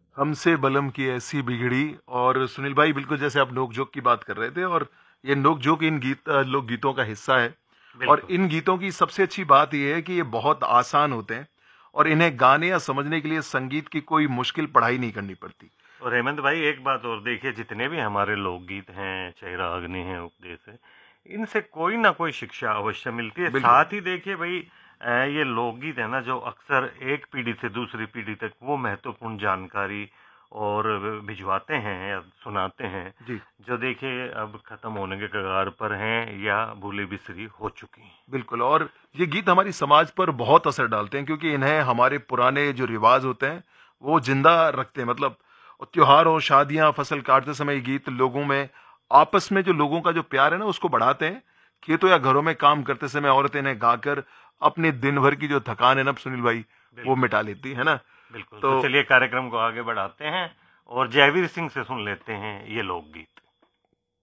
हमसे बलम की ऐसी बिगड़ी। और सुनील भाई, बिल्कुल जैसे आप नोक जोक की बात कर रहे थे, और ये नोक जोक इन लोक गीतों का हिस्सा है। और बिल्कुल। इन गीतों की सबसे अच्छी बात यह है कि ये बहुत आसान होते हैं, और इन्हें गाने या समझने के लिए संगीत की कोई मुश्किल पढ़ाई नहीं करनी पड़ती। और हेमंत भाई एक बात और देखिए, जितने भी हमारे लोकगीत हैं, चाहे रागनी है, उपदेश है, इनसे कोई ना कोई शिक्षा अवश्य मिलती है। बिल्कुल। साथ ही देखिए भाई, ये लोकगीत है ना, जो अक्सर एक पीढ़ी से दूसरी पीढ़ी तक वो महत्वपूर्ण जानकारी और भिजवाते हैं या सुनाते हैं, जी। जो देखिए अब खत्म होने के कगार पर हैं या भूले बिसरी हो चुकी हैं। बिल्कुल। और ये गीत हमारी समाज पर बहुत असर डालते हैं, क्योंकि इन्हें हमारे पुराने जो रिवाज होते हैं वो जिंदा रखते हैं। मतलब त्योहार और शादियां, फसल काटते समय ये गीत लोगों में, आपस में जो लोगों का जो प्यार है ना, उसको बढ़ाते हैं। खेतों या घरों में काम करते समय औरतें इन्हें गाकर अपने दिन भर की जो थकान है ना सुनील भाई, वो बिल्कुल। मिटा लेती है ना। बिल्कुल, तो तो चलिए कार्यक्रम को आगे बढ़ाते हैं और जयवीर सिंह से सुन लेते हैं ये लोकगीत।